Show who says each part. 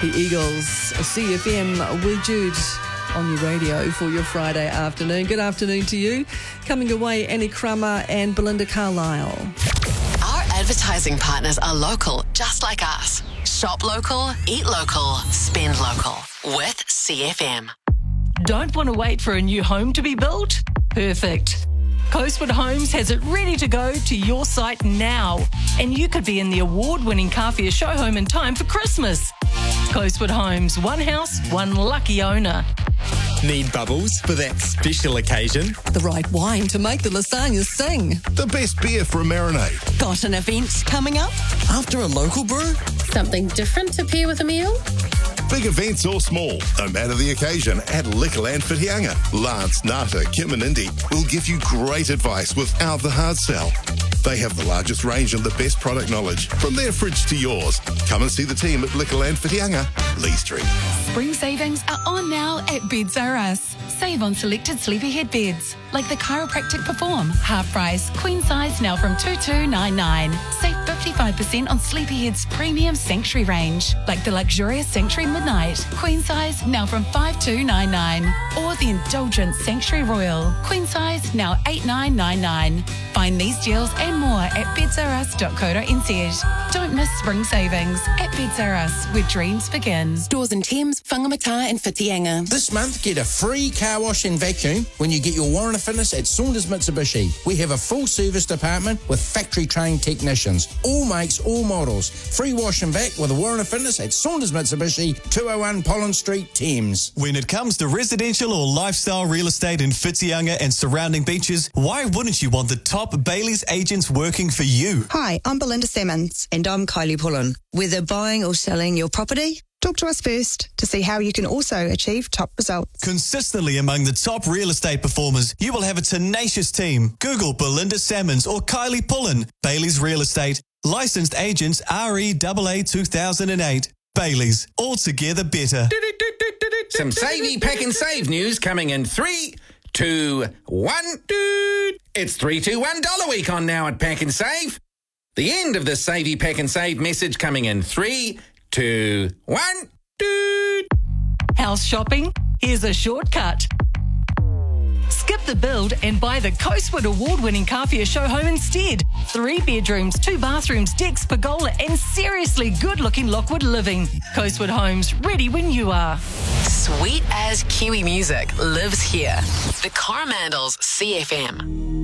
Speaker 1: The Eagles, CFM with Jude on your radio for your Friday afternoon. Good afternoon to you. Coming away, Annie Crummer and Belinda Carlisle.
Speaker 2: Our advertising partners are local, just like us. Shop local, eat local, spend local with CFM.
Speaker 3: Don't want to wait for a new home to be built? Perfect. Coastwood Homes has it ready to go to your site now, and you could be in the award-winning Kawhia show home in time for Christmas. Coastwood Homes, one house, one lucky owner.
Speaker 4: Need bubbles for that special occasion?
Speaker 1: The right wine to make the lasagna sing.
Speaker 5: The best beer for a marinade.
Speaker 6: Got an event coming up?
Speaker 4: After a local brew?
Speaker 7: Something different to pair with a meal?
Speaker 5: Big events or small, no matter the occasion, at Liquorland Whitianga. Lance, Nata, Kim and Indy will give you great advice without the hard sell. They have the largest range and the best product knowledge, from their fridge to yours. Come and see the team at Liquorland Whitianga, Lee Street.
Speaker 8: Spring savings are on now at Beds R Us. Save on selected sleepyhead beds, like the Chiropractic Perform, half price, queen size now from $2,299. Save 55% on Sleepyhead's premium Sanctuary range, like the luxurious Sanctuary Midnight, queen size now from $5,299. Or the indulgent Sanctuary Royal, queen size now $8,999. Find these deals and more at bedsrus.co.nz. Don't miss spring savings at Beds R Us, where dreams begin.
Speaker 6: Stores in Thames, Whangamata and Whitianga.
Speaker 9: This month, get a free car wash and vacuum when you get your Warrant of Fitness at Saunders Mitsubishi. We have a full service department with factory-trained technicians. All makes, all models. Free wash and vac with a Warrant of Fitness at Saunders Mitsubishi, 201 Pollen Street, Thames.
Speaker 10: When it comes to residential or lifestyle real estate in Whitianga and surrounding beaches, why wouldn't you want the top Bailey's agents working for you?
Speaker 11: Hi, I'm Belinda Simmons. And I'm Kylie Pullen. Whether buying or selling your property, talk to us first to see how you can also achieve top results.
Speaker 10: Consistently among the top real estate performers, you will have a tenacious team. Google Belinda Salmons or Kylie Pullen. Bailey's Real Estate. Licensed agents REAA 2008. Bailey's. Altogether better.
Speaker 12: Some Savey Pack and Save news coming in 3, 2, 1. It's $321 week on now at Pack and Save. The end of the Savey Pack and Save message coming in 3, 2, 1.
Speaker 3: House shopping? Here's a shortcut. Skip the build and buy the Coastwood award-winning Kawhia show home instead. 3 bedrooms, 2 bathrooms, decks, pergola, and seriously good-looking Lockwood living. Coastwood Homes, ready when you are.
Speaker 2: Sweet as Kiwi music lives here. The Coromandels CFM.